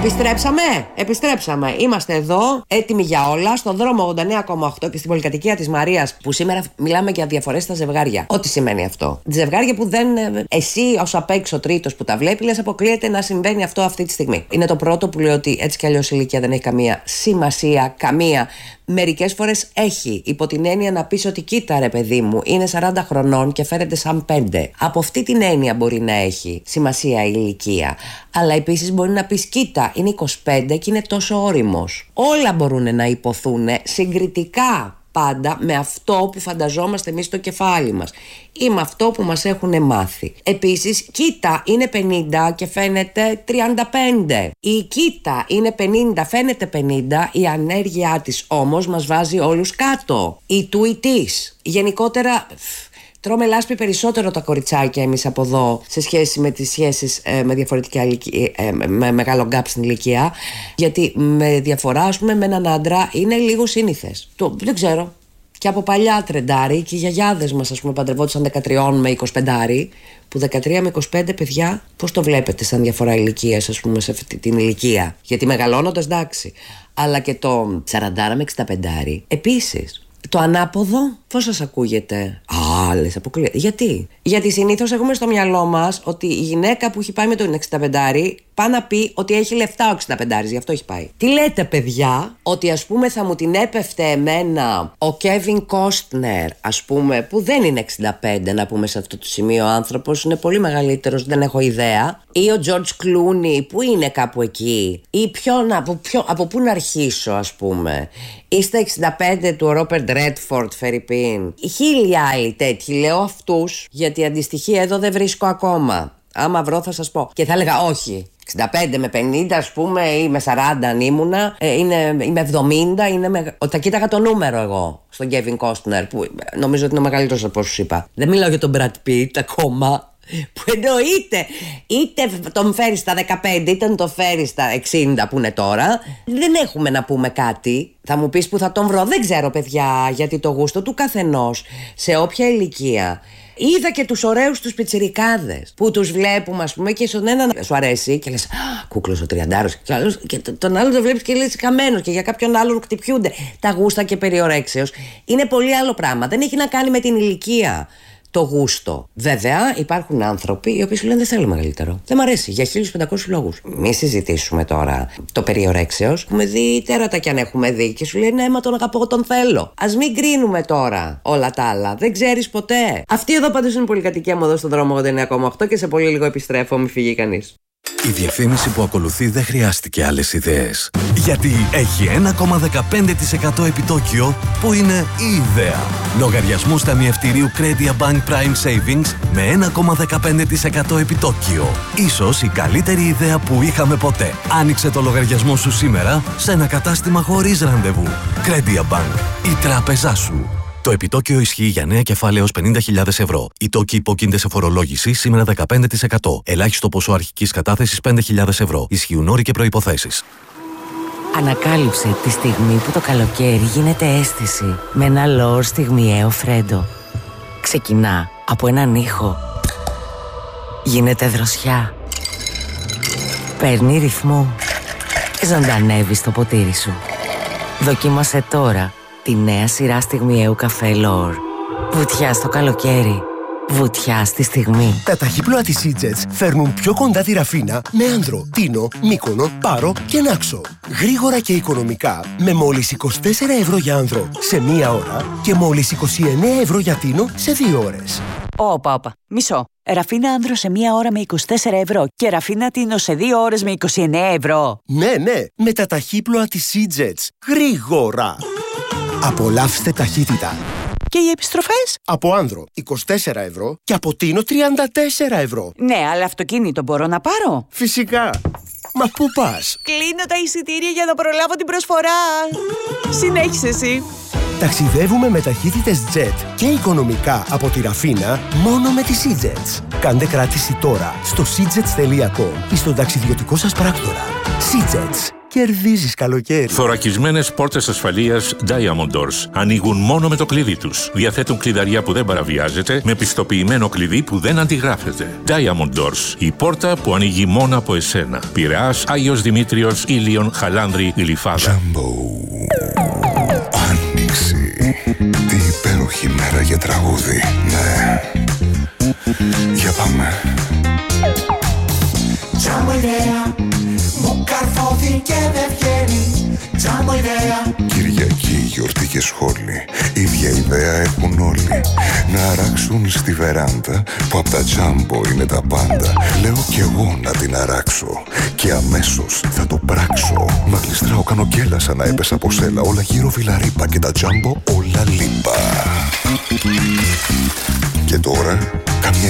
Επιστρέψαμε. Είμαστε εδώ, έτοιμοι για όλα, στον δρόμο 89,8 και στην πολυκατοικία της Μαρίας, που σήμερα μιλάμε για διαφορές στα ζευγάρια. Ό,τι σημαίνει αυτό. Ζευγάρια που δεν. Εσύ, ως απ' έξω τρίτος που τα βλέπει, λες αποκλείεται να συμβαίνει αυτό αυτή τη στιγμή. Είναι το πρώτο που λέει ότι έτσι κι αλλιώς η ηλικία δεν έχει καμία σημασία, καμία. Μερικές φορές έχει, υπό την έννοια να πεις ότι κοίτα ρε παιδί μου, είναι 40 χρονών και φέρεται σαν 5. Από αυτή την έννοια μπορεί να έχει σημασία η ηλικία. Αλλά επίσης μπορεί να πεις κοίτα, είναι 25 και είναι τόσο όριμος. Όλα μπορούν να υποθούν συγκριτικά. Πάντα με αυτό που φανταζόμαστε εμείς στο κεφάλι μας ή με αυτό που μας έχουν μάθει. Επίσης, κοίτα είναι 50 και φαίνεται 35. Η κοίτα είναι 50, φαίνεται 50, η ανέργειά της όμως μας βάζει όλους κάτω. Η του ή της. Γενικότερα... Τρώμε λάσπη περισσότερο τα κοριτσάκια εμείς από εδώ σε σχέση με τις σχέσεις με διαφορετικά ηλικία, με μεγάλο γκάπ στην ηλικία. Γιατί με διαφορά, ας πούμε, με έναν άντρα είναι λίγο σύνηθες. Δεν ξέρω. Και από παλιά τρεντάρι και οι γιαγιάδες μας, ας πούμε, παντρευόντουσαν 13 με 25. Που 13 με 25, παιδιά, πώς το βλέπετε σαν διαφορά ηλικίας, ας πούμε, σε αυτή την ηλικία? Γιατί μεγαλώνοντας, εντάξει. Αλλά και το 40 με 65. Επίσης. Το ανάποδο, πώς σας ακούγεται? Λες, αποκλείεται. Γιατί? Γιατί συνήθως έχουμε στο μυαλό μας ότι η γυναίκα που έχει πάει με τον 65 πάει να πει ότι έχει λεφτά ο 65, γι' αυτό έχει πάει. Τι λέτε, παιδιά? Ότι ας πούμε θα μου την έπεφτε εμένα ο Κέβιν Κόστνερ, ας πούμε, που δεν είναι 65, να πούμε σε αυτό το σημείο ο άνθρωπος, είναι πολύ μεγαλύτερος, δεν έχω ιδέα. Ή ο Τζορτζ Κλούνι που είναι κάπου εκεί. Ή από πού να αρχίσω, ας πούμε. Ή στα 65 του Ρόπερτ Ρέντφορντ, φερρυπίν. Χίλιοι άλλοι τέτοιοι, λέω αυτούς, γιατί αντιστοιχεία εδώ δεν βρίσκω ακόμα. Άμα βρω θα σας πω. Και θα έλεγα όχι. 65 με 50, ας πούμε, ή με 40 αν ήμουνα, είμαι 70, θα κοίταγα το νούμερο εγώ στον Κέβιν Κόστνερ, που νομίζω ότι είναι ο μεγαλύτερος από όσους είπα. Δεν μιλάω για τον Μπρατ Πιτ ακόμα, που εννοείται είτε τον φέρει στα 15 είτε τον φέρει στα 60 που είναι τώρα, δεν έχουμε να πούμε κάτι. Θα μου πεις που θα τον βρω? Δεν ξέρω, παιδιά, γιατί το γούστο του καθενός σε όποια ηλικία. Είδα και τους ωραίους τους πιτσιρικάδες που τους βλέπουμε, ας πούμε, και στον έναν σου αρέσει και λες κούκλος ο 30, και τον άλλον το βλέπεις και λες καμένος, και για κάποιον άλλον χτυπιούνται. Τα γούστα και περιορέξεως είναι πολύ άλλο πράγμα. Δεν έχει να κάνει με την ηλικία το γούστο. Βέβαια, υπάρχουν άνθρωποι οι οποίοι σου λένε δεν θέλω μεγαλύτερο. Δεν μ' αρέσει για 1500 λόγους. Μη συζητήσουμε τώρα το περιορέξεως. Έχουμε δει τέρατα κι αν έχουμε δει, και σου λέει ναι, μα τον αγαπώ, τον θέλω. Ας μην κρίνουμε τώρα όλα τα άλλα. Δεν ξέρεις ποτέ. Αυτή εδώ πάντως είναι η πολυκατοικία μου εδώ στον δρόμο 89,8 και σε πολύ λίγο επιστρέφω, μη φύγει κανείς. Η διαφήμιση που ακολουθεί δεν χρειάστηκε άλλες ιδέες. Γιατί έχει 1,15% επιτόκιο που είναι η ιδέα. Λογαριασμούς ταμιευτηρίου Credia Bank Prime Savings με 1,15% επιτόκιο. Ίσως η καλύτερη ιδέα που είχαμε ποτέ. Άνοιξε το λογαριασμό σου σήμερα σε ένα κατάστημα χωρίς ραντεβού. Credia Bank, η τράπεζά σου. Το επιτόκιο ισχύει για νέα κεφάλαια έως 50.000 ευρώ. Οι τόκοι υπόκεινται σε φορολόγηση σήμερα 15%. Ελάχιστο ποσό αρχικής κατάθεσης 5.000 ευρώ. Ισχύουν όροι και προϋποθέσεις. Ανακάλυψε τη στιγμή που το καλοκαίρι γίνεται αίσθηση με ένα λόρ στιγμιαίο φρέντο. Ξεκινά από έναν ήχο. Γίνεται δροσιά. Παίρνει ρυθμό και ζωντανεύει στο ποτήρι σου. Δοκίμασε τώρα τη νέα σειρά στιγμιαίου καφέ L'Or. Βουτιά στο καλοκαίρι. Βουτιά στη στιγμή. Τα ταχύπλοα της Seajets φέρνουν πιο κοντά τη Ραφίνα με Άνδρο, Τίνο, Μύκονο, Πάρο και Νάξο. Γρήγορα και οικονομικά με μόλις 24 ευρώ για Άνδρο σε 1 ώρα και μόλις 29 ευρώ για Τίνο σε 2 ώρες. Όπα. Μισό. Ραφίνα Άνδρο σε 1 ώρα με 24 ευρώ και Ραφίνα Τίνο σε 2 ώρες με 29 ευρώ. Ναι, με τα ταχύπλοα της Seajets. Γρήγορα. Απολαύστε ταχύτητα. Και οι επιστροφές? Από Άνδρο 24 ευρώ και από Τίνο 34 ευρώ. Ναι, αλλά αυτοκίνητο μπορώ να πάρω? Φυσικά. Μα πού πας? Κλείνω τα εισιτήρια για να προλάβω την προσφορά. Συνέχισε εσύ. Ταξιδεύουμε με ταχύτητες jet και οικονομικά από τη Ραφίνα μόνο με τη Seajets. Κάντε κράτηση τώρα στο seajets.com ή στον ταξιδιωτικό σας πράκτορα. Seajets. κερδίζεις καλοκαίρι. Θωρακισμένες πόρτες ασφαλείας Diamond Doors. Ανοίγουν μόνο με το κλειδί τους. Διαθέτουν κλειδαριά που δεν παραβιάζεται, με πιστοποιημένο κλειδί που δεν αντιγράφεται. Diamond Doors. Η πόρτα που ανοίγει μόνο από εσένα. Πειραιάς, Άγιος Δημήτριος, Ήλιον, Χαλάνδρη, Γλυφάδα. Τζάμπο. Άνοιξη. Τι υπέροχη μέρα για τραγούδι. Ναι. Για πάμε. Τζάμπο ιδέα. Μου καρφώθηκε δεν βγαίνει. Τζάμπο ιδέα. Κυριακή, γιορτή και σχόλη. Ίδια ιδέα έχουν όλοι. Να αράξουν στη βεράντα που απ' τα Τζάμπο είναι τα πάντα. Λέω κι εγώ να την αράξω και αμέσως θα το πράξω. Μα γλιστράω, κάνω κέλα σαν να έπεσα από σέλα. Όλα γύρω βιλαρίπα και τα Τζάμπο όλα λίπα. Και τώρα καμιά